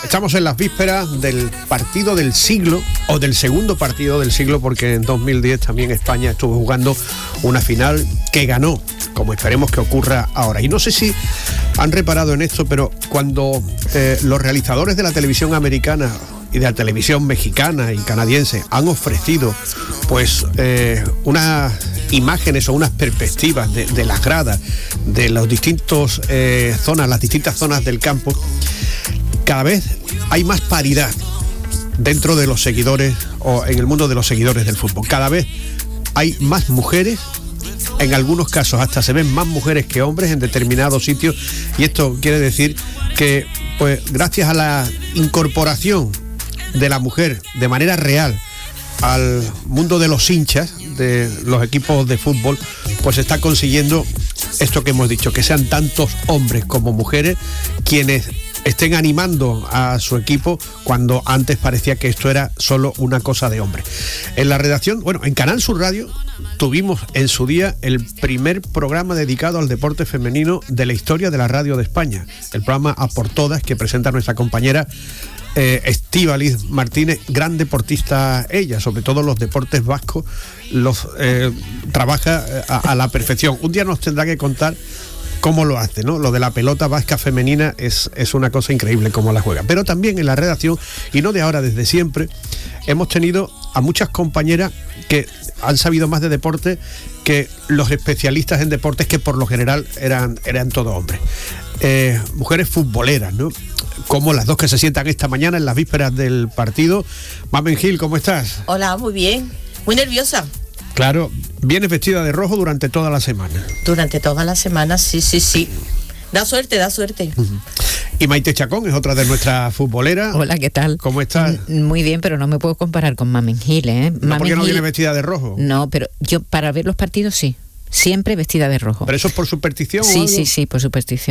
Estamos en las vísperas del partido del siglo, o del segundo partido del siglo, porque en 2010 también España estuvo jugando una final que ganó, como esperemos que ocurra ahora. Y no sé si han reparado en esto, pero cuando los realizadores de la televisión americana y de la televisión mexicana y canadiense han ofrecido pues unas imágenes o unas perspectivas de las gradas de las distintas zonas del campo, cada vez hay más paridad dentro de los seguidores o en el mundo de los seguidores del fútbol. Cada vez hay más mujeres, en algunos casos hasta se ven más mujeres que hombres en determinados sitios, y esto quiere decir que pues gracias a la incorporación de la mujer de manera real al mundo de los hinchas de los equipos de fútbol, pues se está consiguiendo esto que hemos dicho, que sean tantos hombres como mujeres quienes estén animando a su equipo, cuando antes parecía que esto era solo una cosa de hombres. En la redacción, bueno, en Canal Sur Radio tuvimos en su día el primer programa dedicado al deporte femenino de la historia de la radio de España, el programa A por Todas, que presenta nuestra compañera Estíbaliz Martínez, gran deportista ella, sobre todo los deportes vascos los trabaja a la perfección. Un día nos tendrá que contar cómo lo hace, ¿no? Lo de la pelota vasca femenina es una cosa increíble cómo la juega. Pero también en la redacción, y no de ahora, desde siempre, hemos tenido a muchas compañeras que han sabido más de deporte que los especialistas en deportes, que por lo general eran todos hombres. Mujeres futboleras, ¿no? Como las dos que se sientan esta mañana en las vísperas del partido. Mamen Gil, ¿cómo estás? Hola, muy bien. Muy nerviosa. Claro, vienes vestida de rojo durante toda la semana. Durante toda la semana, sí. Da suerte. Uh-huh. Y Maite Chacón es otra de nuestras futboleras. Hola, ¿qué tal? ¿Cómo estás? Muy bien, pero no me puedo comparar con Mamen Gil, ¿eh? ¿No, porque no viene vestida de rojo? No, pero yo para ver los partidos sí. Siempre vestida de rojo. ¿Pero eso es por superstición o algo? Sí, por superstición.